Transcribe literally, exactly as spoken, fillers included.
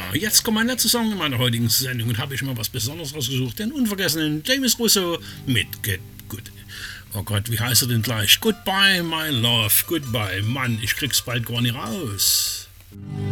jetzt kommt mein letzter Song in meiner heutigen Sendung und habe ich mal was Besonderes rausgesucht, den unvergessenen James Russo mit Get Good. Oh Gott, wie heißt er denn gleich? Goodbye, my love, goodbye. Mann, ich krieg's bald gar nicht raus.